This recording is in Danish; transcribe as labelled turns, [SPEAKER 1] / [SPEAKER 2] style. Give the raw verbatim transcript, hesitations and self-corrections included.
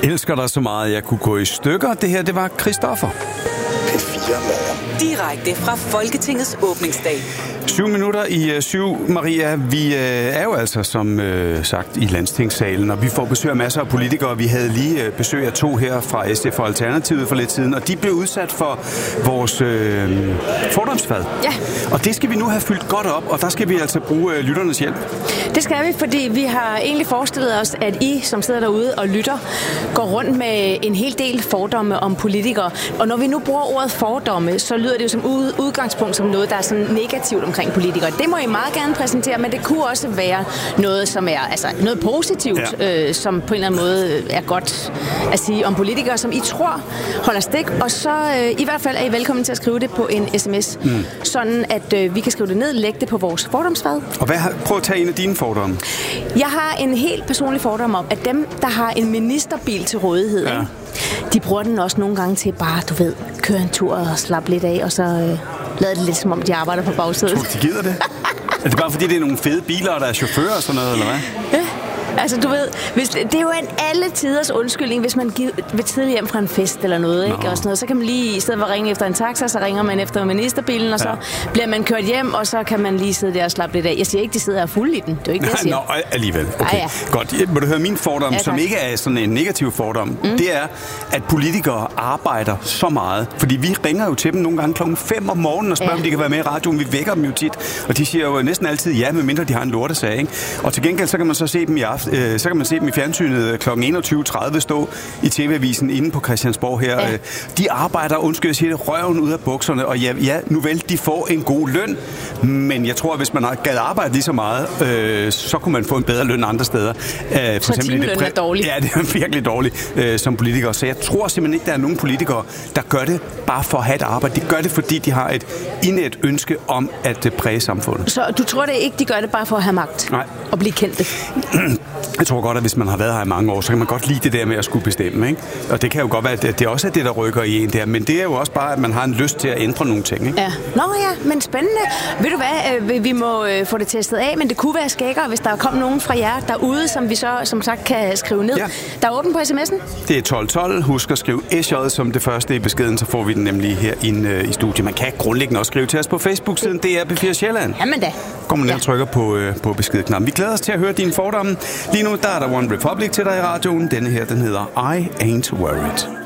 [SPEAKER 1] Elsker dig så meget, jeg kunne gå i stykker. Det her, det var Christoffer.
[SPEAKER 2] P fire Morgen.
[SPEAKER 3] Direkte fra Folketingets åbningsdag.
[SPEAKER 1] Syv minutter i uh, syv, Maria. Vi uh, er jo altså, som uh, sagt, i Landstingssalen, og vi får besøg af masser af politikere. Vi havde lige uh, besøg af to her fra S D F og Alternativet for lidt siden, og de blev udsat for vores uh, fordomsfad.
[SPEAKER 4] Ja.
[SPEAKER 1] Og det skal vi nu have fyldt godt op, og der skal vi altså bruge uh, lytternes hjælp.
[SPEAKER 4] Det skal vi, fordi vi har egentlig forestillet os, at I, som sidder derude og lytter, går rundt med en hel del fordomme om politikere. Og når vi nu bruger ordet fordomme, så lyder det jo som udgangspunkt som noget, der er sådan negativt omkring politikere. Det må I meget gerne præsentere, men det kunne også være noget, som er altså noget positivt, ja. øh, som på en eller anden måde er godt at sige om politikere, som I tror holder stik. Og så øh, i hvert fald er I velkommen til at skrive det på en sms, mm. sådan at øh, vi kan skrive det ned, lægge det på vores fordomsfad.
[SPEAKER 1] Og hvad har, prøv at tage en af dine fordomme.
[SPEAKER 4] Jeg har en helt personlig fordom om, at dem, der har en ministerbil til rådighed, ja. ikke? De bruger den også nogle gange til bare, du ved, køre en tur og slappe lidt af, og så øh, lader det lidt som om, de arbejder på bagsædet.
[SPEAKER 1] Tror du, de gider det? Er det bare fordi, det er nogle fede biler, og der er chauffører og sådan noget, eller hvad?
[SPEAKER 4] Ja. Altså, du ved, hvis, det er jo en alle tiders undskyldning, hvis man vil tidligt hjem fra en fest eller noget, ikke? Og sådan noget, så kan man lige, i stedet for at ringe efter en taxa, så ringer man efter ministerbilen, og så ja. bliver man kørt hjem, og så kan man lige sidde der og slappe lidt af. Jeg siger ikke, de sidder og fulde i den. Det er jo ikke det, jeg siger.
[SPEAKER 1] Nå, alligevel. Okay, ja, ja. Godt. Må du høre min fordom, ja, som ikke er sådan en negativ fordom, mm. det er, at politikere arbejder så meget. Fordi vi ringer jo til dem nogle gange klokken fem om morgenen og spørger, ja. om de kan være med i radioen. Vi vækker dem jo tit, og de siger jo næsten altid ja, medmindre de har en lortesag, ikke? Og til gengæld, så kan man så se dem i aften. Så kan man se dem i fjernsynet klokken enogtyve tredive stå i T V-avisen inde på Christiansborg her. Ja. De arbejder, undskyld, jeg siger det, røven ud af bukserne, og ja, ja, nu vel, de får en god løn, men jeg tror, at hvis man har gad arbejde lige så meget, øh, så kunne man få en bedre løn andre steder.
[SPEAKER 4] Øh, for så timeløn er dårlig.
[SPEAKER 1] Ja, det er virkelig dårligt øh, som politiker, så jeg tror simpelthen ikke, der er nogen politikere, der gør det bare for at have et arbejde. De gør det, fordi de har et indet ønske om at præge samfundet. Så
[SPEAKER 4] du tror det ikke, de gør det bare for at have magt?
[SPEAKER 1] Nej.
[SPEAKER 4] Og blive kendte?
[SPEAKER 1] Jeg tror godt, at hvis man har været her i mange år, så kan man godt lide det der med at skulle bestemme, ikke? Og det kan jo godt være, at det også er det, der rykker i en der, men det er jo også bare, at man har en lyst til at ændre nogle ting, ikke?
[SPEAKER 4] Ja. Nå ja, men spændende. Ved du hvad, vi må få det testet af, men det kunne være skækkere, hvis der kom nogen fra jer derude, som vi så som sagt kan skrive ned. Ja. Der er åben på sms'en.
[SPEAKER 1] Det er tolv tolv. Husk at skrive S J som det første i beskeden, så får vi den nemlig her inde i studiet. Man kan grundlæggende også skrive til os på Facebook-siden. Det er P fire Sjælland.
[SPEAKER 4] Jamen da.
[SPEAKER 1] Kommer ned og trykker på, øh, på beskedknappen. Vi glæder os til at høre dine fordomme. Lige nu, der er der One Republic til dig i radioen. Denne her, den hedder I Ain't Worried.